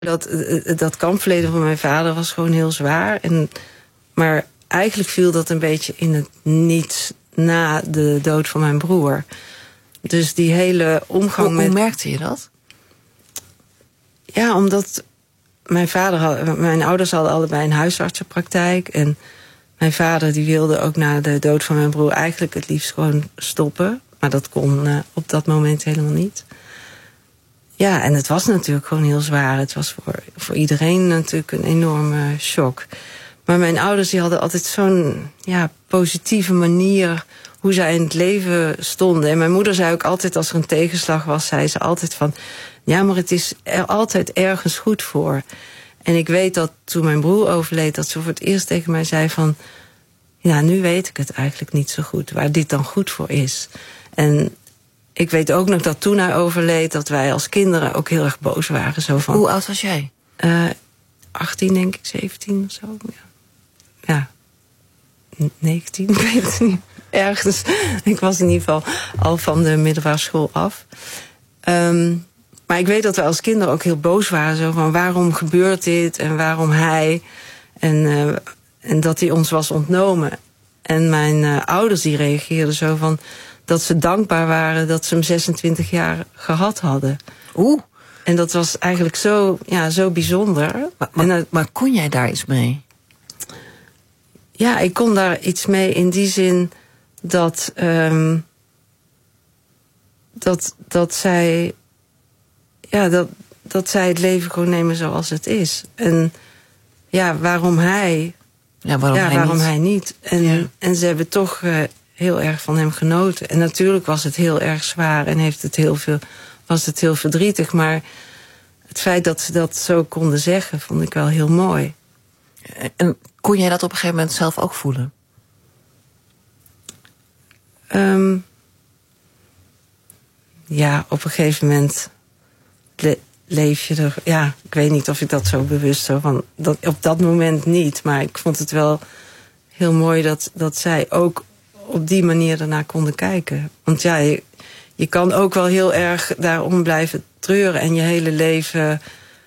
Dat kampverleden van mijn vader was gewoon heel zwaar. Maar eigenlijk viel dat een beetje in het niets na de dood van mijn broer. Dus die hele omgang Hoe merkte je dat? Ja, omdat mijn ouders hadden allebei een huisartsenpraktijk. En mijn vader die wilde ook na de dood van mijn broer eigenlijk het liefst gewoon stoppen. Maar dat kon op dat moment helemaal niet. Ja, en het was natuurlijk gewoon heel zwaar. Het was voor iedereen natuurlijk een enorme shock. Maar mijn ouders die hadden altijd zo'n positieve manier hoe zij in het leven stonden. En mijn moeder zei ook altijd, als er een tegenslag was, zei ze altijd van, ja, maar het is er altijd ergens goed voor. En ik weet dat toen mijn broer overleed, dat ze voor het eerst tegen mij zei van, ja, nu weet ik het eigenlijk niet zo goed, waar dit dan goed voor is. En ik weet ook nog dat toen hij overleed, dat wij als kinderen ook heel erg boos waren. Zo van, hoe oud was jij? 18 denk ik, 17 of zo. Ja, 19, ik weet het niet. Ergens. Ik was in ieder geval al van de middelbare school af. Maar ik weet dat we als kinderen ook heel boos waren. Zo van, waarom gebeurt dit en waarom hij? En dat hij ons was ontnomen. En mijn ouders die reageerden zo van, dat ze dankbaar waren dat ze hem 26 jaar gehad hadden. Oeh. En dat was eigenlijk zo bijzonder. Maar kon jij daar iets mee? Ja, ik kon daar iets mee in die zin dat zij dat zij het leven gewoon nemen zoals het is. En ja, waarom hij? Ja, waarom hij niet? En ze hebben toch heel erg van hem genoten. En natuurlijk was het heel erg zwaar en was het heel verdrietig. Maar het feit dat ze dat zo konden zeggen, vond ik wel heel mooi. En kon jij dat op een gegeven moment zelf ook voelen? Ja, op een gegeven moment leef je er. Ja, ik weet niet of ik dat zo bewust zo van. Op dat moment niet. Maar ik vond het wel heel mooi dat zij ook op die manier ernaar konden kijken. Want ja, je kan ook wel heel erg daarom blijven treuren en je hele leven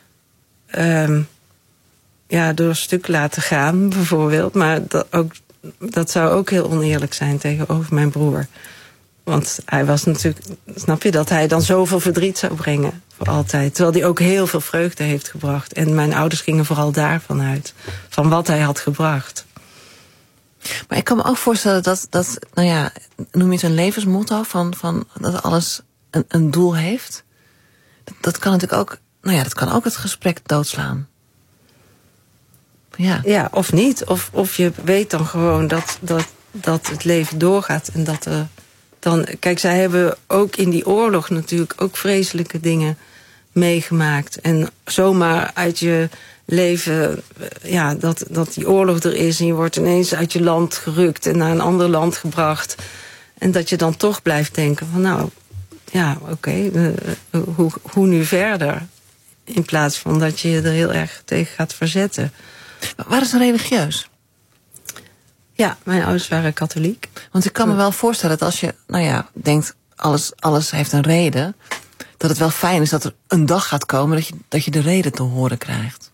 door stuk laten gaan, bijvoorbeeld. Maar dat zou ook heel oneerlijk zijn tegenover mijn broer. Want hij was natuurlijk, snap je, dat hij dan zoveel verdriet zou brengen voor altijd. Terwijl hij ook heel veel vreugde heeft gebracht. En mijn ouders gingen vooral daarvan uit. Van wat hij had gebracht. Maar ik kan me ook voorstellen dat nou ja, noem je het een levensmotto van dat alles een doel heeft. Dat kan natuurlijk ook, nou ja, dat kan ook het gesprek doodslaan. Ja, of niet. Of je weet dan gewoon dat het leven doorgaat en dat er dan. Kijk, zij hebben ook in die oorlog natuurlijk ook vreselijke dingen meegemaakt. En zomaar uit je leven, dat die oorlog er is en je wordt ineens uit je land gerukt en naar een ander land gebracht. En dat je dan toch blijft denken van nou, ja, oké, hoe nu verder? In plaats van dat je je er heel erg tegen gaat verzetten. Waren ze religieus? Ja, mijn ouders waren katholiek. Want ik kan me wel voorstellen dat als je, denkt, alles heeft een reden, dat het wel fijn is dat er een dag gaat komen dat je de reden te horen krijgt.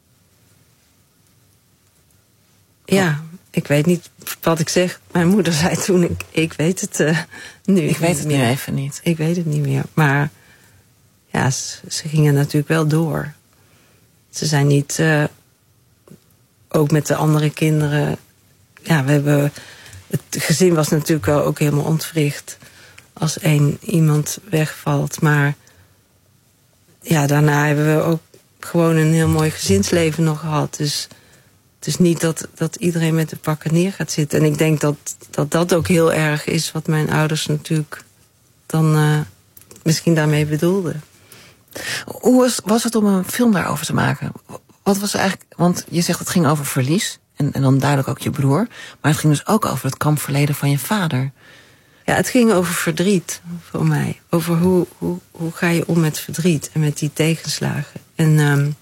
Ja, ik weet niet wat ik zeg. Mijn moeder zei toen, ik weet het nu. Ik weet het nu even niet. Ik weet het niet meer. Maar ja, ze gingen natuurlijk wel door. Ze zijn niet, ook met de andere kinderen. Ja, het gezin was natuurlijk wel ook helemaal ontwricht als iemand wegvalt. Maar ja, daarna hebben we ook gewoon een heel mooi gezinsleven nog gehad. Dus het is niet dat iedereen met de pakken neer gaat zitten. En ik denk dat ook heel erg is wat mijn ouders natuurlijk dan misschien daarmee bedoelden. Hoe was het om een film daarover te maken? Wat was eigenlijk, want je zegt het ging over verlies. En dan duidelijk ook je broer. Maar het ging dus ook over het kampverleden van je vader. Ja, het ging over verdriet voor mij. Over hoe ga je om met verdriet en met die tegenslagen. En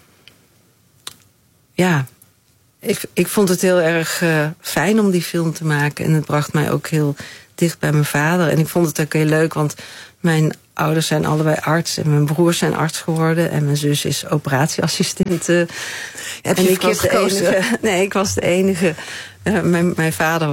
ik vond het heel erg fijn om die film te maken. En het bracht mij ook heel dicht bij mijn vader. En ik vond het ook heel leuk, want mijn ouders zijn allebei arts. En mijn broers zijn arts geworden. En mijn zus is operatieassistent. Heb je ik was de enige. Nee, ik was de enige. Mijn vader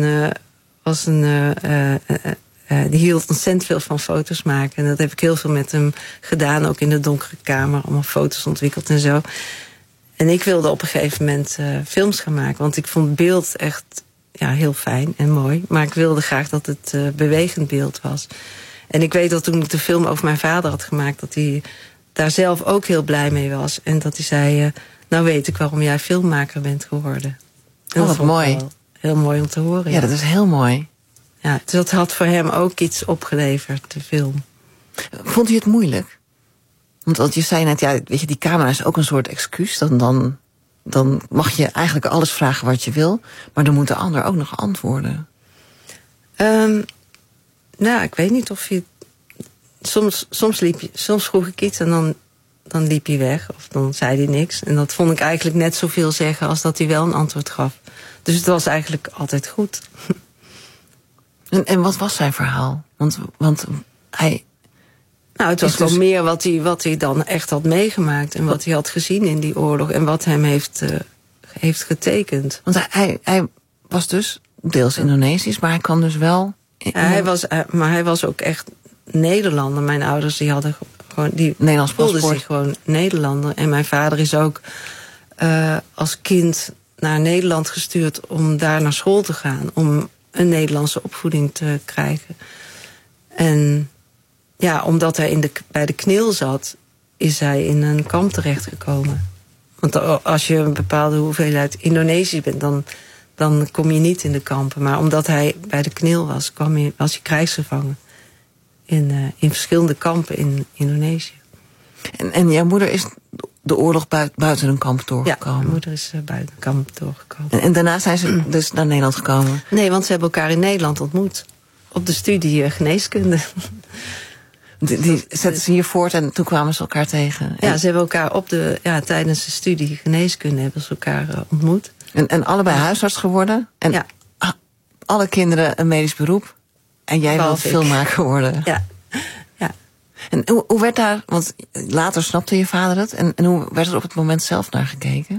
die hield ontzettend veel van foto's maken. En dat heb ik heel veel met hem gedaan. Ook in de donkere kamer. Allemaal foto's ontwikkeld en zo. En ik wilde op een gegeven moment films gaan maken. Want ik vond beeld echt heel fijn en mooi. Maar ik wilde graag dat het bewegend beeld was. En ik weet dat toen ik de film over mijn vader had gemaakt... dat hij daar zelf ook heel blij mee was. En dat hij zei... nou weet ik waarom jij filmmaker bent geworden. En wat mooi. Heel mooi om te horen. Ja, dat is heel mooi. Ja, dus dat had voor hem ook iets opgeleverd, de film. Vond hij het moeilijk? Want je zei net, weet je, die camera is ook een soort excuus. Dan mag je eigenlijk alles vragen wat je wil. Maar dan moet de ander ook nog antwoorden. Nou, ik weet niet of je... Soms vroeg ik iets en dan liep hij weg. Of dan zei hij niks. En dat vond ik eigenlijk net zoveel zeggen als dat hij wel een antwoord gaf. Dus het was eigenlijk altijd goed. En wat was zijn verhaal? Want hij... Nou, het was gewoon meer wat hij dan echt had meegemaakt. En wat hij had gezien in die oorlog. En wat hem heeft getekend. Want hij was dus deels Indonesisch, maar hij kwam dus wel... Maar hij was ook echt Nederlander. Mijn ouders die hadden gewoon... Die Nederlands voelden paspoort. zich gewoon Nederlander. En mijn vader is ook als kind naar Nederland gestuurd om daar naar school te gaan. Om een Nederlandse opvoeding te krijgen. En ja, omdat hij bij de KNIL zat, is hij in een kamp terechtgekomen. Want als je een bepaalde hoeveelheid Indonesisch bent, dan kom je niet in de kampen. Maar omdat hij bij de KNIL was, was hij krijgsgevangen. In verschillende kampen in Indonesië. En jouw moeder is de oorlog buiten een kamp doorgekomen? Ja, mijn moeder is buiten een kamp doorgekomen. En daarna zijn ze dus naar Nederland gekomen? Nee, want ze hebben elkaar in Nederland ontmoet. Op de studie geneeskunde. Die zetten ze hier voort en toen kwamen ze elkaar tegen? Ja, ze hebben elkaar tijdens de studie geneeskunde hebben ze elkaar ontmoet. En allebei huisarts geworden? En ja. Alle kinderen een medisch beroep? En jij wilde filmmaker worden? Ja. En hoe werd daar, want later snapte je vader het, en hoe werd er op het moment zelf naar gekeken?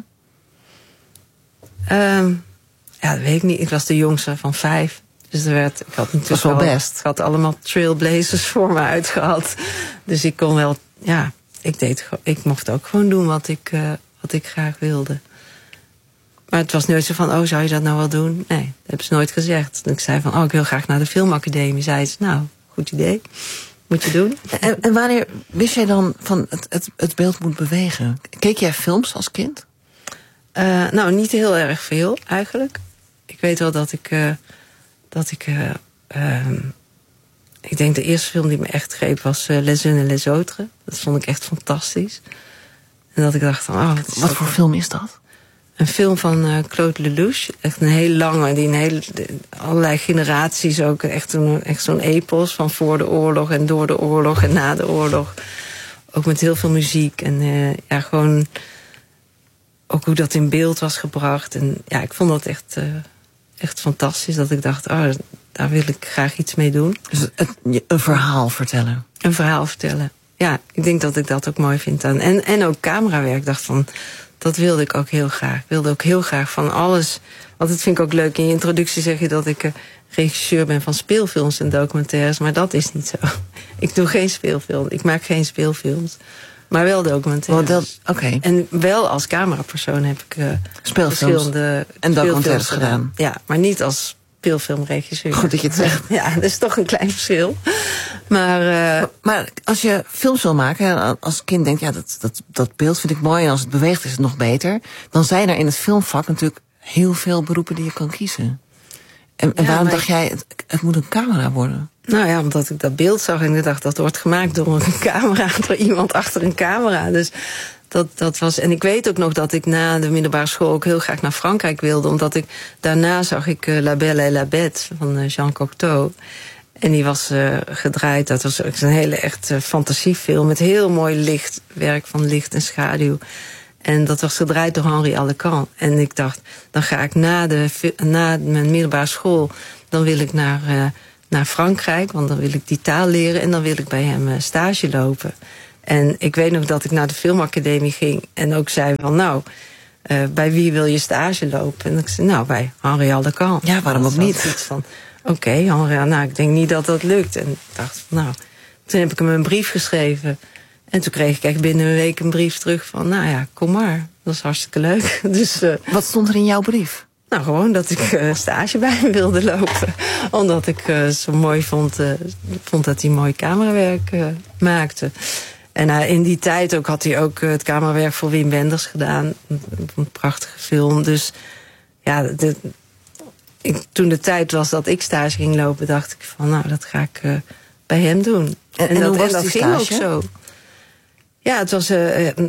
Dat weet ik niet. Ik was de jongste van 5. Dus ik had natuurlijk wel best. Ik had allemaal trailblazers voor me uitgehad. Dus ik kon wel, ik mocht ook gewoon doen wat ik graag wilde. Maar het was nooit zo van, zou je dat nou wel doen? Nee, dat hebben ze nooit gezegd. En ik zei van, ik wil graag naar de filmacademie. Zei ze, nou, goed idee. Moet je doen. En wanneer wist jij dan van het beeld moet bewegen? Keek jij films als kind? Nou, niet heel erg veel eigenlijk. Ik weet wel dat ik denk de eerste film die me echt greep was Les Unes et les Autres. Dat vond ik echt fantastisch. En dat ik dacht van, wat voor film is dat? Een film van Claude Lelouch. Echt een heel lange, allerlei generaties ook. Echt zo'n epos van voor de oorlog en door de oorlog en na de oorlog. Ook met heel veel muziek. En gewoon ook hoe dat in beeld was gebracht. En ja, ik vond dat echt fantastisch. Dat ik dacht, daar wil ik graag iets mee doen. Dus een verhaal vertellen. Een verhaal vertellen. Ja, ik denk dat ik dat ook mooi vind aan. En ook camerawerk. Ik dacht van, dat wilde ik ook heel graag. Ik wilde ook heel graag van alles. Want dat vind ik ook leuk. In je introductie zeg je dat ik regisseur ben van speelfilms en documentaires. Maar dat is niet zo. Ik doe geen speelfilm. Ik maak geen speelfilms. Maar wel documentaires. Oké. En wel als camerapersoon heb ik verschillende en documentaires gedaan. Ja, maar niet als speelfilmregisseur. Goed dat je het zegt. Ja, dat is toch een klein verschil. Maar als je films wil maken, als kind denkt, dat beeld vind ik mooi en als het beweegt is het nog beter. Dan zijn er in het filmvak natuurlijk heel veel beroepen die je kan kiezen. En waarom dacht jij, het moet een camera worden? Nou ja, omdat ik dat beeld zag en ik dacht, dat wordt gemaakt door een camera, door iemand achter een camera. Dus dat was. En ik weet ook nog dat ik na de middelbare school ook heel graag naar Frankrijk wilde. Omdat daarna zag ik La Belle et la Bête van Jean Cocteau. En die was gedraaid. Dat was een hele echt fantasiefilm met heel mooi lichtwerk van licht en schaduw. En dat was gedraaid door Henri Alecan. En ik dacht, dan ga ik na mijn middelbare school, dan wil ik naar naar Frankrijk, want dan wil ik die taal leren en dan wil ik bij hem stage lopen. En ik weet nog dat ik naar de filmacademie ging en ook zei van nou, bij wie wil je stage lopen? En ik zei nou, bij Henri Aldecan. Ja, waarom ook niet? Iets van oké, Henri, nou, ik denk niet dat dat lukt. En ik dacht van nou, toen heb ik hem een brief geschreven. En toen kreeg ik echt binnen een week een brief terug van nou ja, kom maar. Dat is hartstikke leuk. Dus, wat stond er in jouw brief? Nou, gewoon dat ik stage bij hem wilde lopen. Omdat ik zo mooi vond dat hij mooi camerawerk maakte. En in die tijd ook had hij ook het camerawerk voor Wim Wenders gedaan. Een prachtige film. Dus ja, toen de tijd was dat ik stage ging lopen, dacht ik van nou, dat ga ik bij hem doen. En hoe was dat die ging stage? ook zo. Ja, het was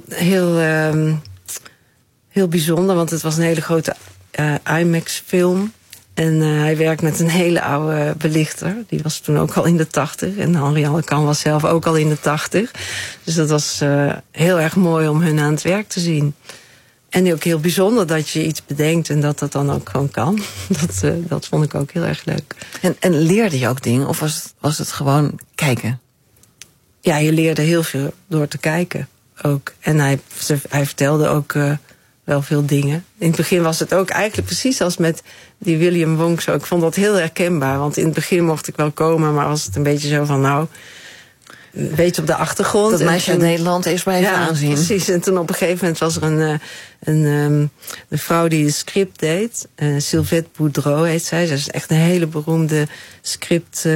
heel bijzonder, want het was een hele grote IMAX-film. En hij werkt met een hele oude belichter. Die was toen ook al in de 80. En Henri Aldecan was zelf ook al in de 80. Dus dat was heel erg mooi om hun aan het werk te zien. En ook heel bijzonder dat je iets bedenkt en dat dan ook gewoon kan. Dat vond ik ook heel erg leuk. En leerde je ook dingen? Of was het gewoon kijken? Ja, je leerde heel veel door te kijken ook. En hij vertelde ook wel veel dingen. In het begin was het ook eigenlijk precies als met die William Wong zo. Ik vond dat heel herkenbaar, want in het begin mocht ik wel komen, maar was het een beetje zo van nou, een beetje op de achtergrond. Dat meisje uit Nederland is blijven aanzien. Precies. En toen op een gegeven moment was er een vrouw die een script deed. Sylvette Boudreau heet zij. Zij is echt een hele beroemde script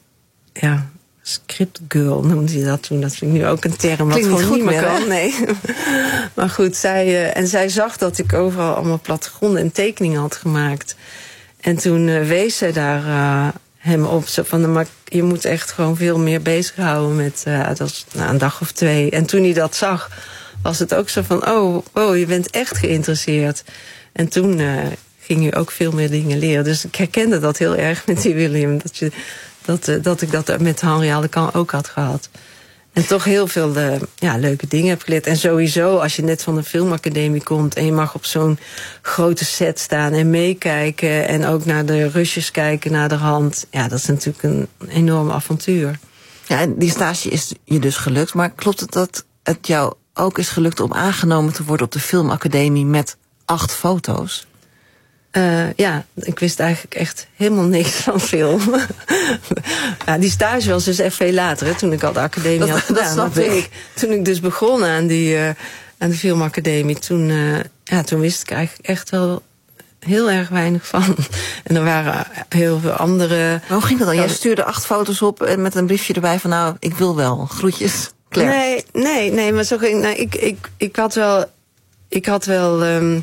girl noemde hij dat toen. Dat vind ik nu ook een term wat gewoon niet meer kan. Nee. Maar goed, zij zag dat ik overal allemaal plattegronden en tekeningen had gemaakt. En toen wees zij daar hem op. Zo van, maar je moet echt gewoon veel meer bezighouden met dat was, een dag of 2. En toen hij dat zag, was het ook zo van oh, je bent echt geïnteresseerd. En toen ging hij ook veel meer dingen leren. Dus ik herkende dat heel erg met die William. Dat ik dat met Henri Aldecan ook had gehad. En toch heel veel leuke dingen heb geleerd. En sowieso, als je net van de filmacademie komt en je mag op zo'n grote set staan en meekijken en ook naar de rushes kijken naderhand. Ja, dat is natuurlijk een enorm avontuur. Ja, en die stage is je dus gelukt. Maar klopt het dat het jou ook is gelukt om aangenomen te worden op de filmacademie met 8 foto's? Ja, ik wist eigenlijk echt helemaal niks van film. Ja, die stage was dus echt veel later, hè, toen ik al de academie had gedaan. Dat snap ik. Toen ik dus begon aan de filmacademie, toen wist ik eigenlijk echt wel heel erg weinig van. En er waren heel veel andere. Maar hoe ging dat dan? Jij stuurde 8 foto's op en met een briefje erbij van nou, ik wil wel. Groetjes, Claire. Nee, maar zo ging. Nou, ik had wel.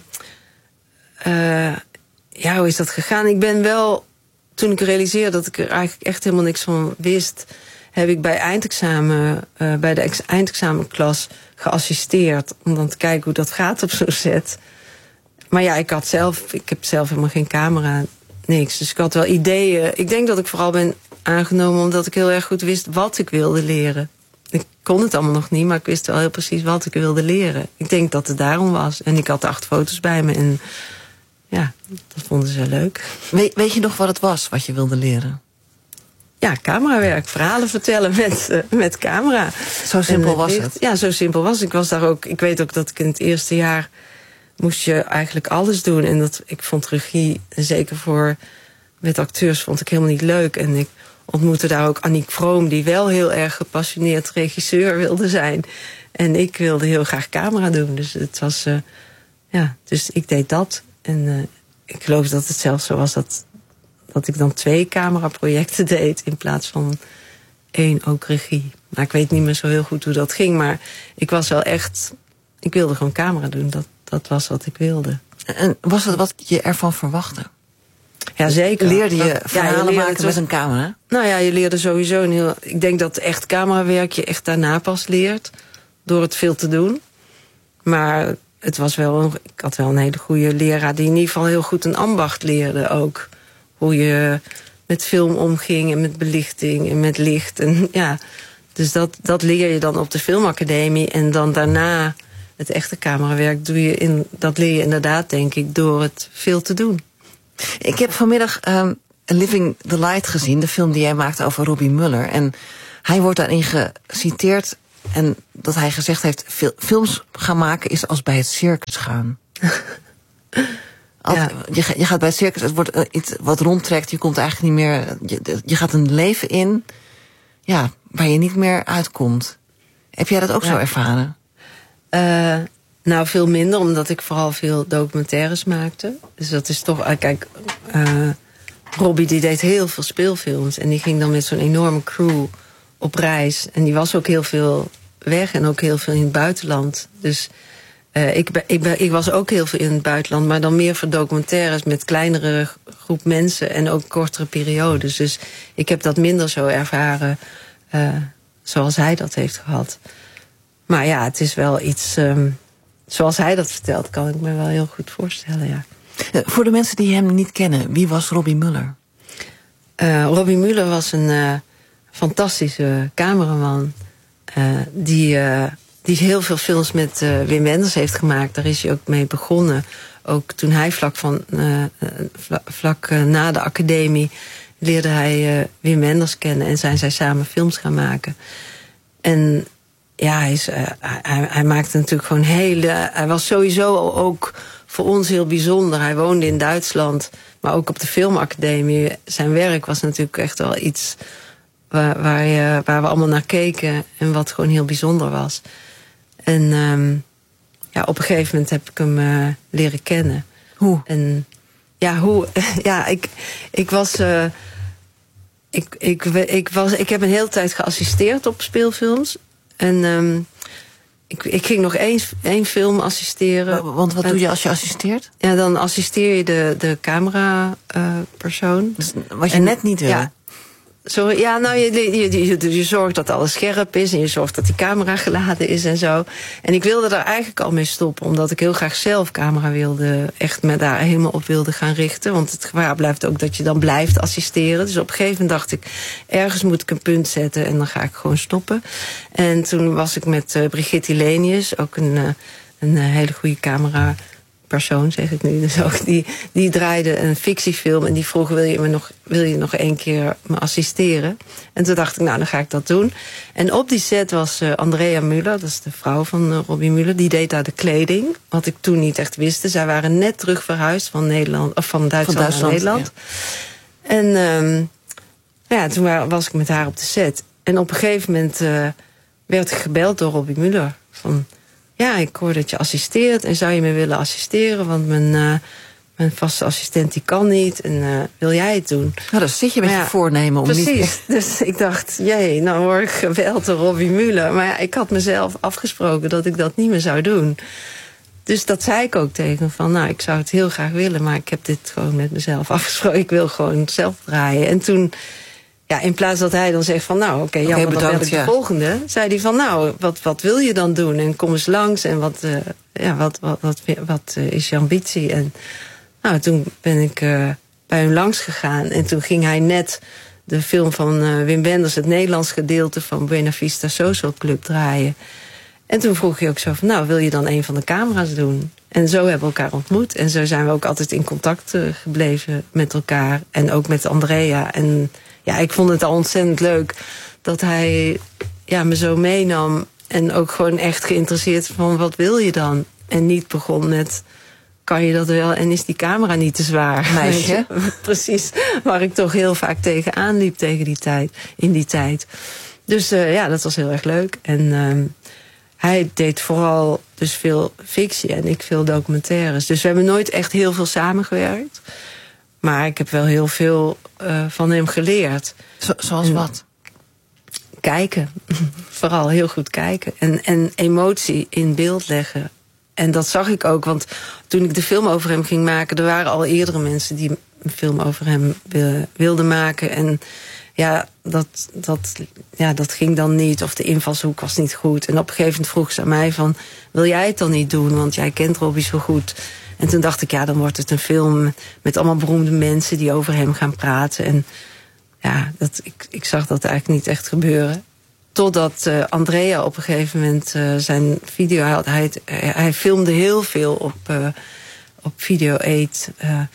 Hoe is dat gegaan? Ik ben wel, toen ik realiseerde dat ik er eigenlijk echt helemaal niks van wist, heb ik bij de eindexamenklas geassisteerd om dan te kijken hoe dat gaat op zo'n set. Maar ja, ik heb zelf helemaal geen camera, niks. Dus ik had wel ideeën. Ik denk dat ik vooral ben aangenomen omdat ik heel erg goed wist wat ik wilde leren. Ik kon het allemaal nog niet, maar ik wist wel heel precies wat ik wilde leren. Ik denk dat het daarom was. En ik had 8 foto's bij me en ja, dat vonden ze leuk. Weet je nog wat het was wat je wilde leren? Ja, camerawerk, verhalen vertellen met camera. Zo simpel was het? Ja, zo simpel was het. Ik weet ook dat ik in het eerste jaar moest je eigenlijk alles doen. En ik vond regie, zeker met acteurs, vond ik helemaal niet leuk. En ik ontmoette daar ook Aniek Vroom, die wel heel erg gepassioneerd regisseur wilde zijn. En ik wilde heel graag camera doen. Dus het was, dus ik deed dat. En ik geloof dat het zelfs zo was dat ik dan 2 cameraprojecten deed in plaats van 1 ook regie. Maar ik weet niet meer zo heel goed hoe dat ging. Maar ik was wel echt, ik wilde gewoon camera doen. Dat was wat ik wilde. En was het wat je ervan verwachtte? Ja, zeker. Leerde je verhalen maken met een camera? Nou ja, je leerde sowieso ik denk dat echt camerawerk je echt daarna pas leert. Door het veel te doen. Maar het was ik had wel een hele goede leraar die in ieder geval heel goed een ambacht leerde ook. Hoe je met film omging en met belichting en met licht. En ja, dus dat leer je dan op de filmacademie. En dan daarna het echte camerawerk dat leer je inderdaad, denk ik, door het veel te doen. Ik heb vanmiddag Living the Light gezien, de film die jij maakte over Robbie Muller. En hij wordt daarin geciteerd en dat hij gezegd heeft, films gaan maken is als bij het circus gaan. Ja. Je gaat bij het circus, het wordt iets wat rondtrekt, je komt eigenlijk niet meer, je gaat een leven in, ja, waar je niet meer uitkomt. Heb jij dat ook zo ervaren? Nou, veel minder, omdat ik vooral veel documentaires maakte. Dus dat is toch, kijk, Robbie die deed heel veel speelfilms. En die ging dan met zo'n enorme crew op reis. En die was ook heel veel weg en ook heel veel in het buitenland. Dus ik was ook heel veel in het buitenland, maar dan meer voor documentaires met kleinere groep mensen en ook kortere periodes. Dus ik heb dat minder zo ervaren zoals hij dat heeft gehad. Maar ja, het is wel iets, zoals hij dat vertelt, kan ik me wel heel goed voorstellen, ja. Voor de mensen die hem niet kennen, wie was Robbie Muller? Robbie Muller was een fantastische cameraman. Die heel veel films met Wim Wenders heeft gemaakt. Daar is hij ook mee begonnen. Ook toen hij vlak na de academie leerde hij Wim Wenders kennen. En zijn zij samen films gaan maken. En ja, hij maakte natuurlijk gewoon hij was sowieso al ook voor ons heel bijzonder. Hij woonde in Duitsland, maar ook op de filmacademie. Zijn werk was natuurlijk echt wel iets waar we allemaal naar keken en wat gewoon heel bijzonder was. En op een gegeven moment heb ik hem leren kennen. Hoe? En ja, hoe? Ja, ik heb een hele tijd geassisteerd op speelfilms. En ik ging nog één film assisteren. Want wat doe je als je assisteert? Ja, dan assisteer je de camerapersoon. Dus wat je net niet wil. Ja. Sorry, ja, nou, je zorgt dat alles scherp is en je zorgt dat die camera geladen is en zo. En ik wilde daar eigenlijk al mee stoppen, omdat ik heel graag zelf camera wilde, echt me daar helemaal op wilde gaan richten. Want het gevaar blijft ook dat je dan blijft assisteren. Dus op een gegeven moment dacht ik, ergens moet ik een punt zetten en dan ga ik gewoon stoppen. En toen was ik met Brigitte Hilenius, ook een hele goede camerapersoon, zeg ik nu dus ook. Die draaide een fictiefilm en die vroeg, wil je nog één keer me assisteren? En toen dacht ik, nou, dan ga ik dat doen. En op die set was Andrea Müller, dat is de vrouw van Robbie Muller, die deed daar de kleding, wat ik toen niet echt wist. Zij waren net terug verhuisd van Duitsland naar Nederland. Ja. En toen was ik met haar op de set. En op een gegeven moment werd ik gebeld door Robbie Muller van, ja, ik hoor dat je assisteert en zou je me willen assisteren, want mijn vaste assistent die kan niet en wil jij het doen? Nou, dan zit je met je voornemen om precies. niet... Dus ik dacht, jee, nou word ik gebeld door Robbie Muller. Maar ja, ik had mezelf afgesproken dat ik dat niet meer zou doen. Dus dat zei ik ook tegen hem van, nou, ik zou het heel graag willen, maar ik heb dit gewoon met mezelf afgesproken. Ik wil gewoon zelf draaien. En toen, ja, in plaats dat hij dan zegt van, nou, oké, jammer, dan bel ik de volgende. Zei hij van, nou, wat wil je dan doen? En kom eens langs en wat is je ambitie? En nou, toen ben ik bij hem langs gegaan. En toen ging hij net de film van Wim Wenders, het Nederlands gedeelte van Buena Vista Social Club, draaien. En toen vroeg hij ook zo van, nou, wil je dan een van de camera's doen? En zo hebben we elkaar ontmoet. En zo zijn we ook altijd in contact gebleven met elkaar. En ook met Andrea. En ja, ik vond het al ontzettend leuk dat hij me zo meenam. En ook gewoon echt geïnteresseerd van, wat wil je dan? En niet begon met, kan je dat wel? En is die camera niet te zwaar? Meisje. Precies, waar ik toch heel vaak tegenaan liep in die tijd. Dus dat was heel erg leuk. En hij deed vooral dus veel fictie en ik veel documentaires. Dus we hebben nooit echt heel veel samengewerkt. Maar ik heb wel heel veel van hem geleerd. Zoals wat? Kijken. Vooral heel goed kijken. En emotie in beeld leggen. En dat zag ik ook, want toen ik de film over hem ging maken, er waren al eerdere mensen die een film over hem wilden maken. En ja, dat ging dan niet, of de invalshoek was niet goed. En op een gegeven moment vroeg ze aan mij van, wil jij het dan niet doen? Want jij kent Robbie zo goed. En toen dacht ik, ja, dan wordt het een film met allemaal beroemde mensen die over hem gaan praten. En ja, ik zag dat eigenlijk niet echt gebeuren. Totdat Andrea op een gegeven moment zijn video had. Hij filmde heel veel op Video 8.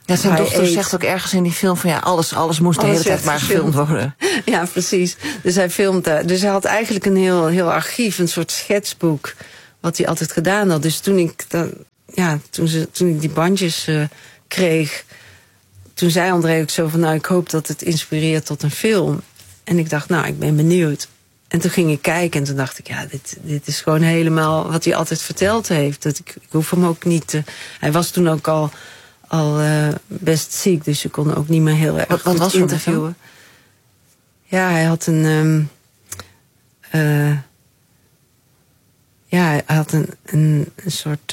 Ja, zijn dochter zegt ook ergens in die film van alles moest de hele tijd maar gefilmd worden. Ja, precies. Dus hij filmt daar. Dus hij had eigenlijk een heel archief, een soort schetsboek, wat hij altijd gedaan had. Dus toen ik die bandjes kreeg, toen zei André ook zo van, ik hoop dat het inspireert tot een film. En ik dacht, ik ben benieuwd. En toen ging ik kijken en toen dacht ik, dit is gewoon helemaal wat hij altijd verteld heeft. Dat ik hoef hem ook niet te... Hij was toen ook al best ziek, dus je kon ook niet meer heel erg wat was interviewen. Ja, hij had hij had een soort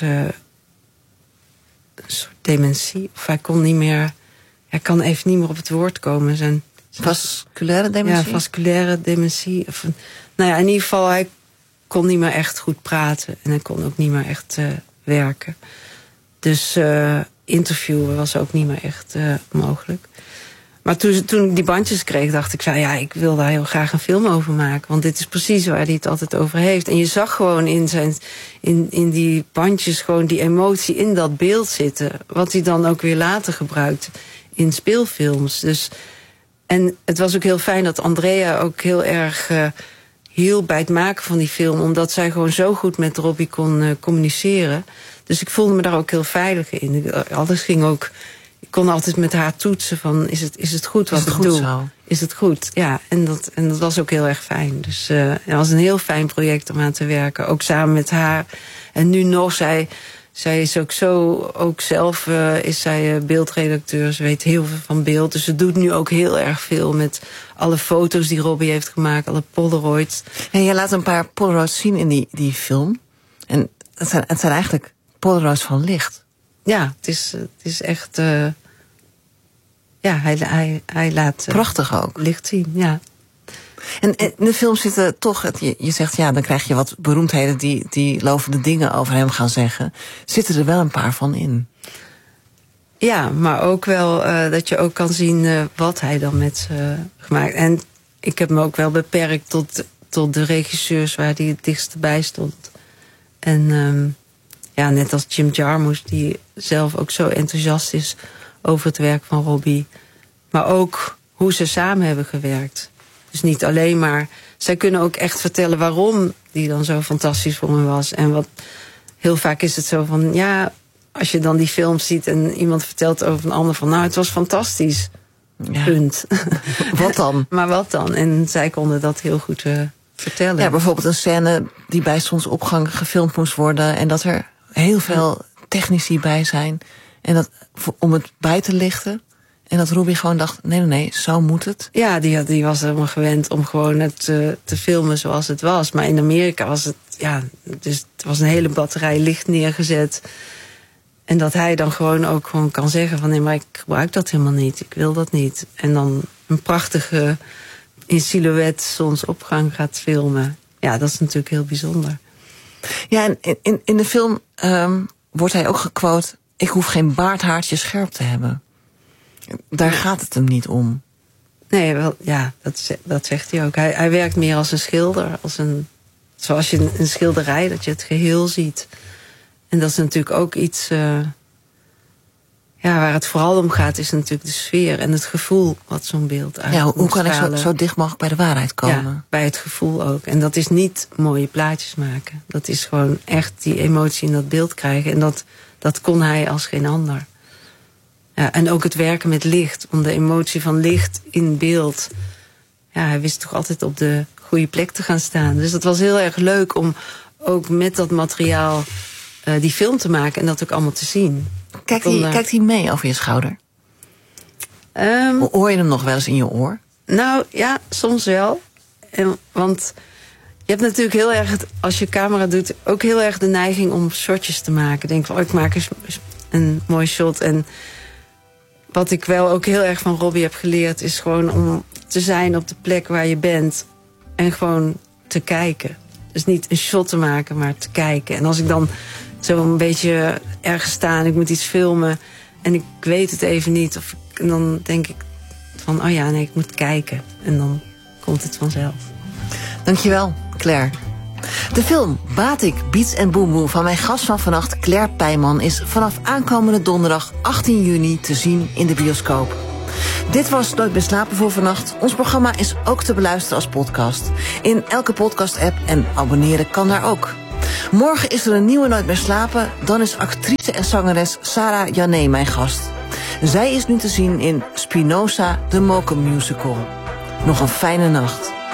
dementie. Of hij kon niet meer... Hij kan even niet meer op het woord komen. Vasculaire dementie? Ja, vasculaire dementie. In ieder geval, hij kon niet meer echt goed praten. En hij kon ook niet meer echt werken. Dus interviewen was ook niet meer echt mogelijk. Maar toen ik die bandjes kreeg, dacht ik, ik wil daar heel graag een film over maken. Want dit is precies waar hij het altijd over heeft. En je zag gewoon in die bandjes gewoon die emotie in dat beeld zitten. Wat hij dan ook weer later gebruikt in speelfilms. Dus, en het was ook heel fijn dat Andrea ook heel erg hielp bij het maken van die film. Omdat zij gewoon zo goed met Robbie kon communiceren. Dus ik voelde me daar ook heel veilig in. Alles ging ook... Ik kon altijd met haar toetsen van, is het goed wat ik doe? Zo? Is het goed? Ja, en dat was ook heel erg fijn. Dus het was een heel fijn project om aan te werken. Ook samen met haar. En nu nog, zij is ook zo, ook zelf is zij beeldredacteur. Ze weet heel veel van beeld. Dus ze doet nu ook heel erg veel met alle foto's die Robbie heeft gemaakt. Alle Polaroids. En jij laat een paar Polaroids zien in die film. En het zijn eigenlijk Polaroids van licht. Ja, het is echt... hij laat... prachtig ook. Licht zien, ja. En in de film zitten toch... Je zegt, dan krijg je wat beroemdheden die lovende dingen over hem gaan zeggen. Zitten er wel een paar van in? Ja, maar ook wel dat je ook kan zien wat hij dan met ze gemaakt. En ik heb me ook wel beperkt tot de regisseurs waar hij het dichtst bij stond. En... net als Jim Jarmusch, die zelf ook zo enthousiast is over het werk van Robbie. Maar ook hoe ze samen hebben gewerkt. Dus niet alleen maar... Zij kunnen ook echt vertellen waarom die dan zo fantastisch voor me was. En heel vaak is het zo van... als je dan die film ziet en iemand vertelt over een ander van... het was fantastisch. Ja. Punt. Wat dan? Maar wat dan? En zij konden dat heel goed vertellen. Ja, bijvoorbeeld een scène die bij zonsopgang gefilmd moest worden... en dat er heel veel technici bij zijn. En dat om het bij te lichten. En dat Robbie gewoon dacht, nee, zo moet het. Ja, die was helemaal gewend om gewoon het te filmen zoals het was. Maar in Amerika was het, dus er was een hele batterij licht neergezet. En dat hij dan gewoon kan zeggen van... nee, maar ik gebruik dat helemaal niet. Ik wil dat niet. En dan een prachtige in silhouet zonsopgang gaat filmen. Ja, dat is natuurlijk heel bijzonder. Ja, en in de film wordt hij ook gequote... ik hoef geen baardhaartje scherp te hebben. Daar gaat het hem niet om. Nee, wel, ja, dat zegt hij ook. Hij werkt meer als een schilder. Zoals je een schilderij, dat je het geheel ziet. En dat is natuurlijk ook iets... waar het vooral om gaat, is natuurlijk de sfeer en het gevoel wat zo'n beeld uit. Ja, hoe kan ik zo dicht mogelijk bij de waarheid komen? Ja, bij het gevoel ook. En dat is niet mooie plaatjes maken. Dat is gewoon echt die emotie in dat beeld krijgen. En dat kon hij als geen ander. Ja, en ook het werken met licht. Om de emotie van licht in beeld. Ja, hij wist toch altijd op de goede plek te gaan staan. Dus dat was heel erg leuk om ook met dat materiaal die film te maken. En dat ook allemaal te zien. Kijkt hij mee over je schouder? Hoor je hem nog wel eens in je oor? Nou ja, soms wel. Want je hebt natuurlijk heel erg, als je camera doet... ook heel erg de neiging om shotjes te maken. Denk van, ik maak eens een mooi shot. En wat ik wel ook heel erg van Robbie heb geleerd... is gewoon om te zijn op de plek waar je bent. En gewoon te kijken. Dus niet een shot te maken, maar te kijken. En als ik dan zo een beetje ergens sta en ik moet iets filmen... en ik weet het even niet... en dan denk ik van, ik moet kijken. En dan komt het vanzelf. Dankjewel, Claire. De film Batik, Beats en Boom Boom van mijn gast van vannacht, Claire Pijman, is vanaf aankomende donderdag 18 juni te zien in de bioscoop. Dit was Nooit meer slapen voor vannacht. Ons programma is ook te beluisteren als podcast. In elke podcast-app en abonneren kan daar ook. Morgen is er een nieuwe Nooit meer slapen. Dan is actrice en zangeres Sarah Jané mijn gast. Zij is nu te zien in Spinoza, de Moken Musical. Nog een fijne nacht.